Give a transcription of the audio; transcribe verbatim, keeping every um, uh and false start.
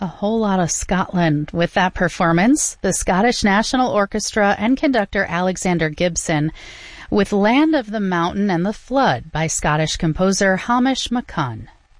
a whole lot of Scotland with that performance. The Scottish National Orchestra and conductor Alexander Gibson with Land of the Mountain and the Flood by Scottish composer Hamish McCunn.